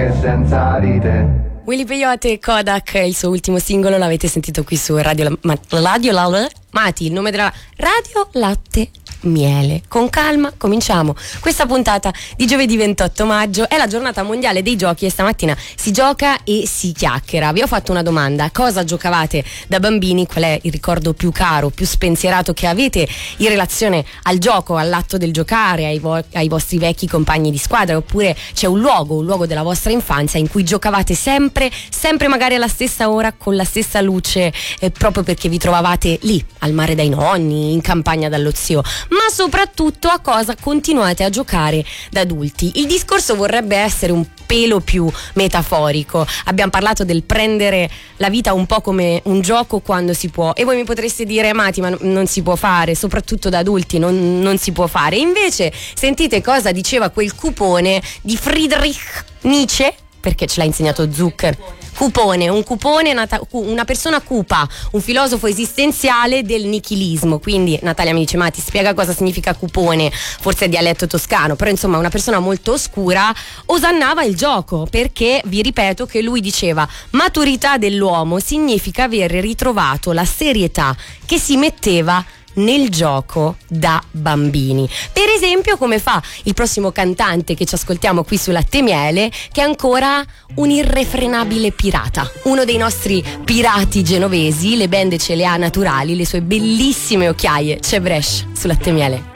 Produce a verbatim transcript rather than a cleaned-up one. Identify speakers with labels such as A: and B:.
A: senza ride.
B: Willy Peyote e Kodak, il suo ultimo singolo, l'avete sentito qui su Radio La- Ma- Radio La- Mati, il nome della Radio Latte Miele. Con calma cominciamo questa puntata di giovedì ventotto maggio. È la giornata mondiale dei giochi e stamattina si gioca e si chiacchiera. Vi ho fatto una domanda: cosa giocavate da bambini? Qual è il ricordo più caro, più spensierato che avete in relazione al gioco, all'atto del giocare, ai, vo- ai vostri vecchi compagni di squadra? Oppure c'è un luogo, un luogo della vostra infanzia in cui giocavate sempre, sempre magari alla stessa ora, con la stessa luce, eh, proprio perché vi trovavate lì, al mare dai nonni, in campagna dallo zio? Ma soprattutto a cosa continuate a giocare da adulti? Il discorso vorrebbe essere un pelo più metaforico. Abbiamo parlato del prendere la vita un po' come un gioco quando si può, e voi mi potreste dire: Mati, ma n- non si può fare, soprattutto da adulti non, non si può fare. Invece sentite cosa diceva quel cupone di Friedrich Nietzsche, perché ce l'ha insegnato Zucker. Cupone, un cupone, nata- una persona cupa, un filosofo esistenziale del nichilismo. Quindi Natalia mi dice: ma ti spiega cosa significa cupone? Forse è dialetto toscano, però insomma una persona molto oscura osannava il gioco, perché vi ripeto che lui diceva: maturità dell'uomo significa aver ritrovato la serietà che si metteva nel gioco da bambini. Per esempio, come fa il prossimo cantante che ci ascoltiamo qui su Latte Miele, che è ancora un irrefrenabile pirata, uno dei nostri pirati genovesi. Le bende ce le ha naturali, le sue bellissime occhiaie. C'è Brescia su Latte Miele.